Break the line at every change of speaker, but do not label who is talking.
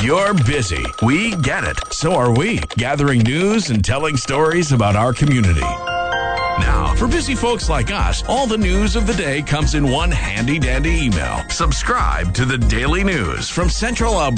You're busy. We get it. So are we, gathering news and telling stories about our community. Now, for busy folks like us, all the news of the day comes in one handy-dandy email. Subscribe to the Daily News from Central Alberta.